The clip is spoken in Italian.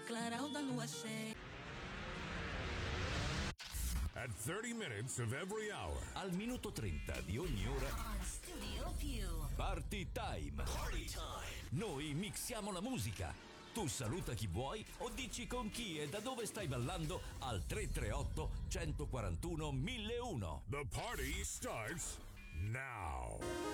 clarão da lua cheia. At 30 minutes of every hour. Al minuto 30 di ogni ora. On Studio Più. Party time. Party time. Noi mixiamo la musica. Tu saluta chi vuoi o dici con chi e da dove stai ballando al 338 141 1001. The party starts now.